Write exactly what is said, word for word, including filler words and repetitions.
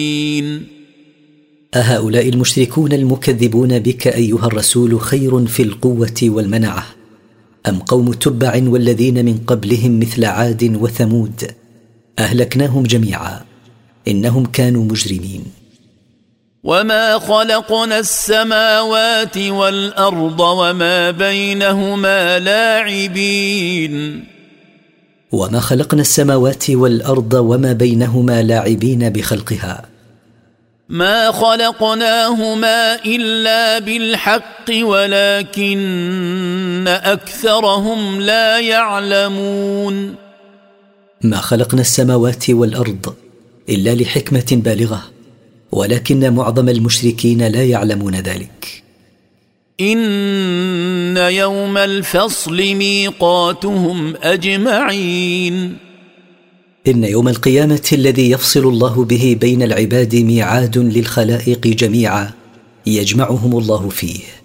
أهؤلاء المشركون المكذبون بك أيها الرسول خير في القوة والمنعة أم قوم تبع والذين من قبلهم مثل عاد وثمود أهلكناهم جميعا إنهم كانوا مجرمين. وما خلقنا السماوات والأرض وما بينهما لاعبين. وما خلقنا السماوات والأرض وما بينهما لاعبين بخلقها. ما خلقناهما إلا بالحق ولكن أكثرهم لا يعلمون. ما خلقنا السماوات والأرض إلا لحكمة بالغة ولكن معظم المشركين لا يعلمون ذلك. إن يوم الفصل ميقاتهم أجمعين. إن يوم القيامة الذي يفصل الله به بين العباد ميعاد للخلائق جميعا يجمعهم الله فيه.